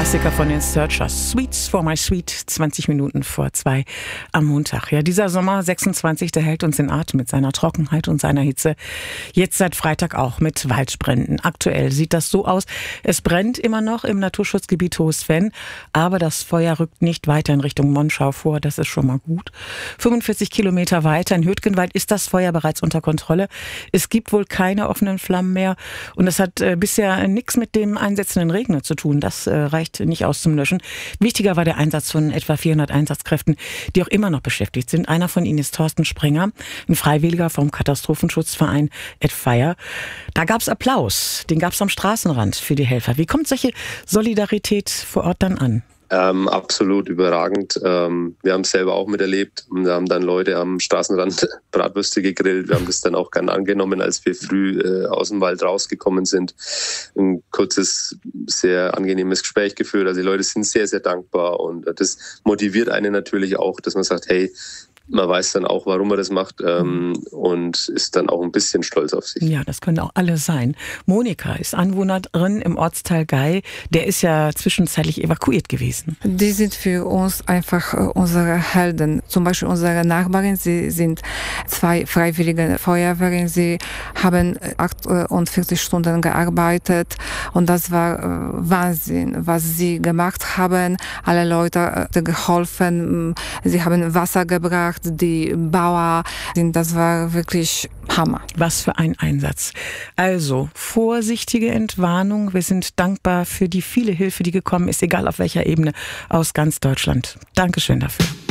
Klassiker von den Searchers. Sweets for my sweet, 20 Minuten vor 2 am Montag. Ja, dieser Sommer 26, der hält uns in Atem mit seiner Trockenheit und seiner Hitze. Jetzt seit Freitag auch mit Waldbränden. Aktuell sieht das so aus, es brennt immer noch im Naturschutzgebiet Hohes Venn, aber das Feuer rückt nicht weiter in Richtung Monschau vor, das ist schon mal gut. 45 Kilometer weiter in Hürtgenwald ist das Feuer bereits unter Kontrolle. Es gibt wohl keine offenen Flammen mehr und das hat bisher nichts mit dem einsetzenden Regen zu tun. Das reicht nicht aus zum Löschen. Wichtiger war der Einsatz von etwa 400 Einsatzkräften, die auch immer noch beschäftigt sind. Einer von ihnen ist Thorsten Sprenger, ein Freiwilliger vom Katastrophenschutzverein @fire. Da gab es Applaus, den gab es am Straßenrand für die Helfer. Wie kommt solche Solidarität vor Ort dann an? Absolut überragend. Wir haben es selber auch miterlebt und wir haben dann Leute am Straßenrand Bratwürste gegrillt. Wir haben das dann auch gern angenommen, als wir früh aus dem Wald rausgekommen sind. Ein kurzes, sehr angenehmes Gespräch geführt. Also die Leute sind sehr, sehr dankbar und das motiviert einen natürlich auch, dass man sagt, hey, man weiß dann auch, warum man das macht und ist dann auch ein bisschen stolz auf sich. Ja, das können auch alle sein. Monika ist Anwohnerin im Ortsteil Gei. Der ist ja zwischenzeitlich evakuiert gewesen. Die sind für uns einfach unsere Helden. Zum Beispiel unsere Nachbarin, sie sind 2 freiwillige Feuerwehren. Sie haben 48 Stunden gearbeitet und das war Wahnsinn, was sie gemacht haben. Alle Leute geholfen, sie haben Wasser gebracht. Die Bauer, das war wirklich Hammer. Was für ein Einsatz. Also, vorsichtige Entwarnung. Wir sind dankbar für die viele Hilfe, die gekommen ist, egal auf welcher Ebene, aus ganz Deutschland. Dankeschön dafür.